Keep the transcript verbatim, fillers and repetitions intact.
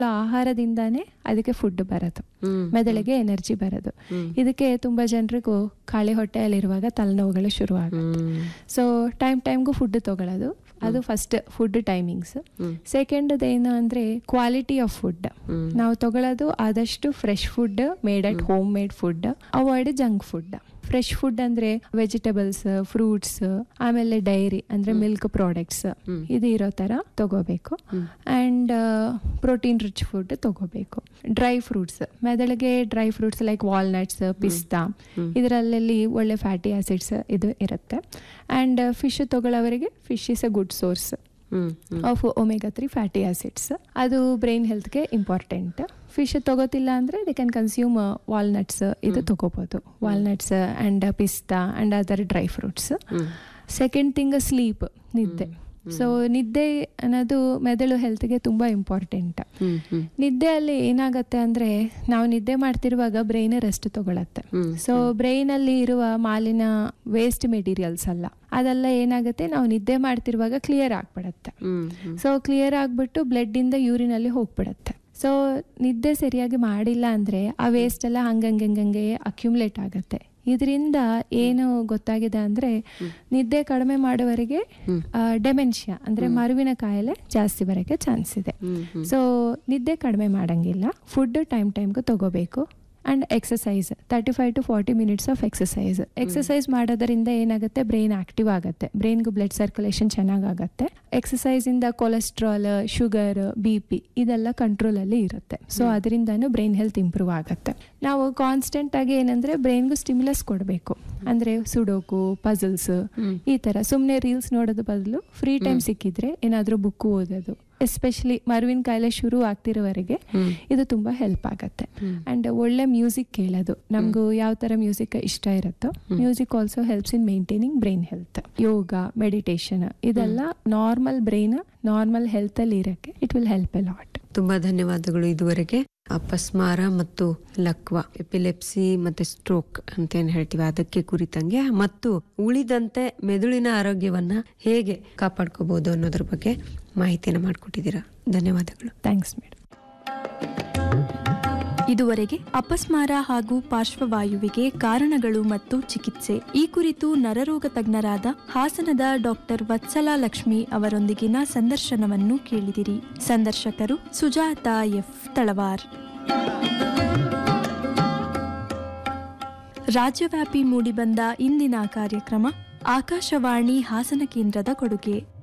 ಆಹಾರದಿಂದಾನೇ ಅದಕ್ಕೆ ಫುಡ್ ಬರೋದು, ಮೆದುಳಿಗೆ ಎನರ್ಜಿ ಬರೋದು. ಇದಕ್ಕೆ ತುಂಬಾ ಜನರಿಗೂ ಖಾಲಿ ಹೊಟ್ಟೆಯಲ್ಲಿರುವಾಗ ತಲೆನೋವುಗಳು ಶುರುವಾಗುತ್ತೆ. ಸೊ ಟೈಮ್ ಟೈಮ್ಗೂ ಫುಡ್ ತಗೊಳ್ಳೋದು, ಅದು ಫಸ್ಟ್ ಫುಡ್ ಟೈಮಿಂಗ್ಸ್. ಸೆಕೆಂಡ್ ಏನು ಅಂದ್ರೆ ಕ್ವಾಲಿಟಿ ಆಫ್ ಫುಡ್. ನಾವು ತಗೊಳ್ಳೋದು ಆದಷ್ಟು fresh food, made at home made food, avoid junk food. Fresh food ಅಂದ್ರೆ ವೆಜಿಟೇಬಲ್ಸ್, ಫ್ರೂಟ್ಸ್, ಆಮೇಲೆ ಡೈರಿ ಅಂದ್ರೆ ಮಿಲ್ಕ್ ಪ್ರಾಡಕ್ಟ್ಸ್ ಇದು ಇರೋ ತರ ತಗೋಬೇಕು. ಅಂಡ್ ಪ್ರೋಟೀನ್ ರಿಚ್ ಫುಡ್ ತಗೋಬೇಕು. ಡ್ರೈ ಫ್ರೂಟ್ಸ್, ಮೆದುಳಿಗೆ ಡ್ರೈ ಫ್ರೂಟ್ಸ್ ಲೈಕ್ ವಾಲ್ನಟ್ಸ್, ಪಿಸ್ತಾ, ಇದರಲ್ಲಿ ಒಳ್ಳೆ ಫ್ಯಾಟಿ ಆಸಿಡ್ಸ್ ಇದು ಇರುತ್ತೆ. And fish ತಗೊಳ್ಳೋವರಿಗೆ fish is a good source of omega three fatty acids. ಅದು ಬ್ರೈನ್ ಹೆಲ್ತ್ಗೆ ಇಂಪಾರ್ಟೆಂಟ್. ಫಿಶ್ ತಗೋತಿಲ್ಲ ಅಂದರೆ ದೇ ಕ್ಯಾನ್ ಕನ್ಸ್ಯೂಮ್ ವಾಲ್ನಟ್ಸ್, ಇದು ತಗೋಬೋದು. ವಾಲ್ನಟ್ಸ್ ಆ್ಯಂಡ್ ಪಿಸ್ತಾ and other dry fruits. Second thing sleep, ನಿದ್ದೆ. ಸೊ ನಿದ್ದೆ ಅನ್ನೋದು ಮೆದುಳು ಹೆಲ್ತ್ಗೆ ತುಂಬ ಇಂಪಾರ್ಟೆಂಟ್. ನಿದ್ದೆಯಲ್ಲಿ ಏನಾಗತ್ತೆ ಅಂದರೆ ನಾವು ನಿದ್ದೆ ಮಾಡ್ತಿರುವಾಗ ಬ್ರೈನ್ ರೆಸ್ಟ್ ತಗೊಳತ್ತೆ. ಸೊ ಬ್ರೈನಲ್ಲಿ ಇರುವ ಮಾಲಿನ್ಯ ವೇಸ್ಟ್ ಮೆಟೀರಿಯಲ್ಸ್ ಅಲ್ಲ, ಅದೆಲ್ಲ ಏನಾಗುತ್ತೆ ನಾವು ನಿದ್ದೆ ಮಾಡ್ತಿರುವಾಗ ಕ್ಲಿಯರ್ ಆಗ್ಬಿಡತ್ತೆ. ಸೊ ಕ್ಲಿಯರ್ ಆಗಿಬಿಟ್ಟು ಬ್ಲಡ್ಡಿಂದ ಯೂರಿನಲ್ಲಿ ಹೋಗ್ಬಿಡತ್ತೆ. ಸೊ ನಿದ್ದೆ ಸರಿಯಾಗಿ ಮಾಡಿಲ್ಲ ಅಂದರೆ ಆ ವೇಸ್ಟ್ ಎಲ್ಲ ಹಂಗಂಗೆ ಅಕ್ಯುಮುಲೇಟ್ ಆಗುತ್ತೆ. ಇದರಿಂದ ಏನು ಗೊತ್ತಾಗಿದೆ ಅಂದರೆ ನಿದ್ದೆ ಕಡಿಮೆ ಮಾಡುವವರೆಗೆ ಡೆಮೆನ್ಷಿಯಾ ಅಂದರೆ ಮರುವಿನ ಕಾಯಿಲೆ ಜಾಸ್ತಿ ಬರೋಕ್ಕೆ ಚಾನ್ಸ್ ಇದೆ. ಸೊ ನಿದ್ದೆ ಕಡಿಮೆ ಮಾಡಂಗಿಲ್ಲ, ಫುಡ್ ಟೈಮ್ ಟೈಮ್ಗೆ ತಗೋಬೇಕು. And exercise, thirty five to forty minutes of exercise. Exercise ಮಾಡೋದರಿಂದ ಏನಾಗುತ್ತೆ, ಬ್ರೈನ್ ಆಕ್ಟಿವ್ ಆಗುತ್ತೆ, ಬ್ರೈನ್ಗೂ ಬ್ಲಡ್ ಸರ್ಕ್ಯುಲೇಷನ್ ಚೆನ್ನಾಗಾಗತ್ತೆ. ಎಕ್ಸಸೈಸಿಂದ ಕೊಲೆಸ್ಟ್ರಾಲ್, ಶುಗರ್, ಬಿ ಪಿ ಇದೆಲ್ಲ ಕಂಟ್ರೋಲಲ್ಲಿ ಇರುತ್ತೆ. ಸೊ ಅದರಿಂದನೂ ಬ್ರೈನ್ ಹೆಲ್ತ್ ಇಂಪ್ರೂವ್ ಆಗುತ್ತೆ. ನಾವು ಕಾನ್ಸ್ಟೆಂಟ್ ಆಗಿ ಏನಂದರೆ ಬ್ರೈನ್ಗೂ ಸ್ಟಿಮ್ಯುಲಸ್ ಕೊಡಬೇಕು. ಅಂದರೆ ಸುಡೋಕು, ಪಜಲ್ಸ್, ಈ ಥರ ಸುಮ್ಮನೆ ರೀಲ್ಸ್ ನೋಡೋದು ಬದಲು ಫ್ರೀ ಟೈಮ್ ಸಿಕ್ಕಿದ್ರೆ ಏನಾದರೂ ಬುಕ್ ಓದೋದು, ಎಸ್ಪೆಷಲಿ ಮರುವಿನ ಕಾಯಿಲೆ ಶುರು ಆಗ್ತಿರೋವರೆಗೆ ಇದು ತುಂಬ ಹೆಲ್ಪ್ ಆಗುತ್ತೆ. ಆ್ಯಂಡ್ ಒಳ್ಳೆ ಮ್ಯೂಸಿಕ್ ಕೇಳೋದು, ನಮಗೂ ಯಾವ ಥರ ಮ್ಯೂಸಿಕ್ ಇಷ್ಟ ಇರುತ್ತೋ music also helps in maintaining brain health. Yoga, meditation ಇದೆಲ್ಲ ನಾರ್ಮಲ್ ಬ್ರೈನ್ ನಾರ್ಮಲ್ ಹೆಲ್ತಲ್ಲಿ ಇರೋಕ್ಕೆ it will help A lot. ತುಂಬಾ ಧನ್ಯವಾದಗಳು. ಇದುವರೆಗೆ ಅಪಸ್ಮಾರ ಮತ್ತು ಲಕ್ವಾ, ಎಪಿಲೆಪ್ಸಿ ಮತ್ತೆ ಸ್ಟ್ರೋಕ್ ಅಂತ ಏನ್ ಹೇಳ್ತೀವಿ ಅದಕ್ಕೆ ಕುರಿತಂಗೆ ಮತ್ತು ಉಳಿದಂತೆ ಮೆದುಳಿನ ಆರೋಗ್ಯವನ್ನ ಹೇಗೆ ಕಾಪಾಡ್ಕೋಬಹುದು ಅನ್ನೋದ್ರ ಬಗ್ಗೆ ಮಾಹಿತಿಯನ್ನು ಮಾಡಿಕೊಟ್ಟಿದ್ದೀರಾ. ಧನ್ಯವಾದಗಳು. Thanks madam. ಇದುವರೆಗೆ ಅಪಸ್ಮಾರ ಹಾಗೂ ಪಾರ್ಶ್ವವಾಯುವಿಗೆ ಕಾರಣಗಳು ಮತ್ತು ಚಿಕಿತ್ಸೆ ಈ ಕುರಿತು ನರರೋಗ ತಜ್ಞರಾದ ಹಾಸನದ ಡಾಕ್ಟರ್ ವತ್ಸಲಾ ಲಕ್ಷ್ಮಿ ಅವರೊಂದಿಗಿನ ಸಂದರ್ಶನವನ್ನು ಕೇಳಿದಿರಿ. ಸಂದರ್ಶಕರು ಸುಜಾತಾ ಎಫ್ ತಳವಾರ್. ರಾಜ್ಯವ್ಯಾಪಿ ಮೂಡಿಬಂದ ಇಂದಿನ ಕಾರ್ಯಕ್ರಮ ಆಕಾಶವಾಣಿ ಹಾಸನ ಕೇಂದ್ರದ ಕೊಡುಗೆ.